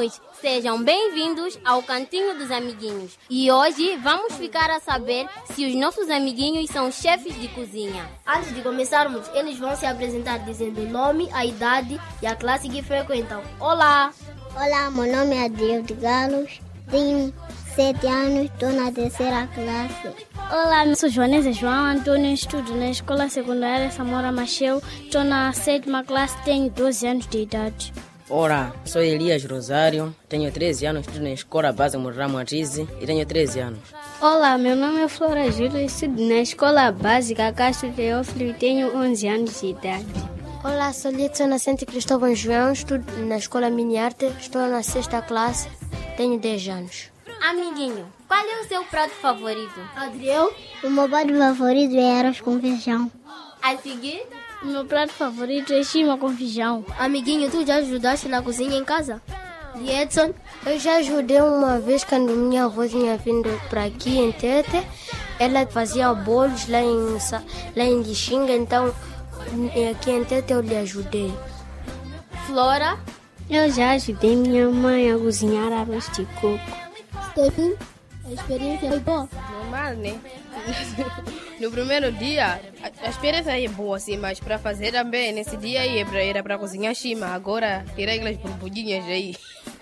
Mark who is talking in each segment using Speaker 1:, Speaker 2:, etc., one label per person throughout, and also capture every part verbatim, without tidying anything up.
Speaker 1: amiguinhos, sejam bem-vindos ao Cantinho dos Amiguinhos. E hoje vamos ficar a saber se os nossos amiguinhos são chefes de cozinha.
Speaker 2: Antes de começarmos, eles vão se apresentar dizendo o nome, a idade e a classe que frequentam. Olá!
Speaker 3: Olá, meu nome é Adriel de Galos, tenho sete anos, estou na terceira classe.
Speaker 4: Olá, eu sou Joanesa João Antônio, estudo na Escola Secundária Samora Machel, estou na sétima classe, tenho doze anos de idade.
Speaker 5: Olá, sou Elias Rosário, tenho treze anos, estudo na Escola Base Murramo Atize e tenho treze anos.
Speaker 6: Olá, meu nome é Flora Júlia, estudo na Escola Básica Castro Teófilo e tenho onze anos de idade.
Speaker 7: Olá, sou Lidson Nascente Cristóvão João, estudo na Escola Mini Arte, estou na sexta classe, tenho dez anos.
Speaker 1: Amiguinho, qual é o seu prato favorito?
Speaker 2: Adriel?
Speaker 3: O meu prato favorito é arroz com feijão.
Speaker 1: A seguir?
Speaker 4: O meu prato favorito é chima com feijão.
Speaker 2: Amiguinho, tu já ajudaste na cozinha em casa?
Speaker 7: E Edson? Eu já ajudei uma vez quando minha avó tinha vindo para aqui em Tete. Ela fazia bolos lá em, lá em Lixinga, então aqui em Tete eu lhe ajudei.
Speaker 1: Flora?
Speaker 6: Eu já ajudei minha mãe a cozinhar arroz de coco.
Speaker 2: Stephen, a experiência foi boa?
Speaker 8: Normal, né? No primeiro dia, a, a experiência é boa, sim, mas para fazer também, nesse dia aí, era para cozinhar chima. Agora, tirar aquelas borbulhinhas aí.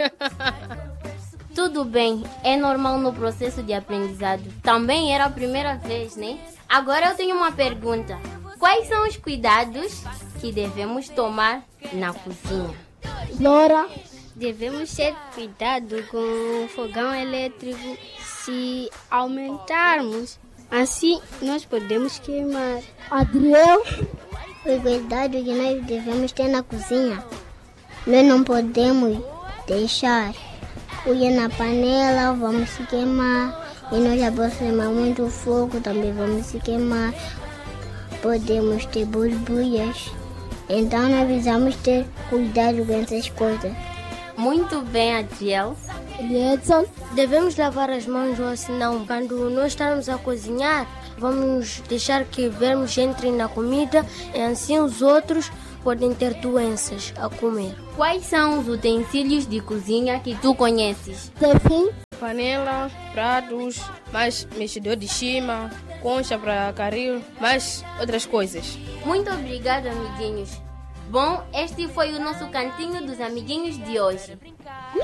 Speaker 1: Tudo bem, é normal no processo de aprendizado. Também era a primeira vez, né? Agora eu tenho uma pergunta. Quais são os cuidados que devemos tomar na cozinha?
Speaker 2: Flora?
Speaker 6: Devemos ter cuidado com o fogão elétrico. Se aumentarmos, assim nós podemos queimar.
Speaker 2: Adriel?
Speaker 3: O cuidado que nós devemos ter na cozinha. Nós não podemos deixar colher na panela, vamos se queimar. E nós aproximar muito o fogo, também vamos se queimar. Podemos ter borbulhas. Então nós precisamos ter cuidado com essas coisas.
Speaker 1: Muito bem, Adriel.
Speaker 2: Edson?
Speaker 7: Devemos lavar as mãos, ou senão, quando nós estamos a cozinhar, vamos deixar que vermos entrem na comida e assim os outros podem ter doenças a comer.
Speaker 1: Quais são os utensílios de cozinha que tu conheces?
Speaker 2: Stephen?
Speaker 8: Panela, pratos, mais mexedor de chima, concha para caril, mais outras coisas.
Speaker 1: Muito obrigada, amiguinhos. Bom, este foi o nosso Cantinho dos Amiguinhos de hoje.